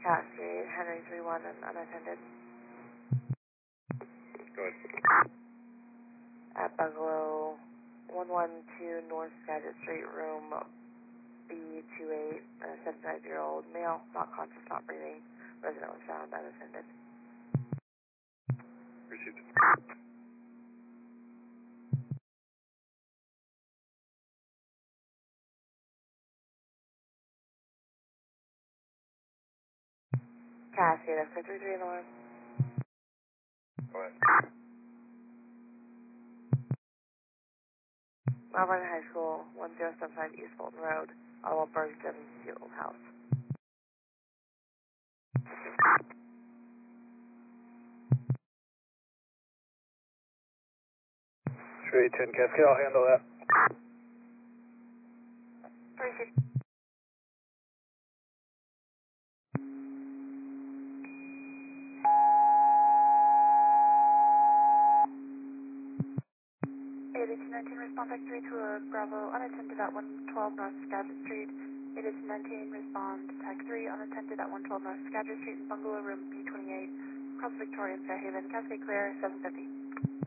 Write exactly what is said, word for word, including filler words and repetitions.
Cascade, Henry three one and unattended. Go ahead. At Bungalow one one two North Skagit Street, room B two eight, a seventy-five-year-old male, not conscious, not breathing. Resident was found unattended. Received. Cascade, F three three alarm. Go ahead. Mount Vernon High School, one zero seven five East Fulton Road, Ottawa Bergton Field House. three ten Cascade, I'll handle that. three six. eighty-two nineteen, response back three to a Bravo, unattended at one twelve North Skagit Street. eighty-two nineteen, respond tag three, unattended at one twelve North Skagit Street, bungalow room B twenty-eight, across Victoria and Fairhaven. Cascade clear, seven fifty.